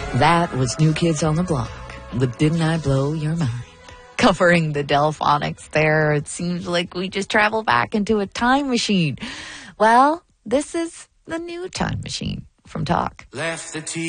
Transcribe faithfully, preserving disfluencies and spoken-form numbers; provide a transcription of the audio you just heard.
That was New Kids on the Block with Didn't I Blow Your Mind? Covering the Delphonics there. It seems like we just traveled back into a time machine. Well, this is the new time machine from Talk. Left the T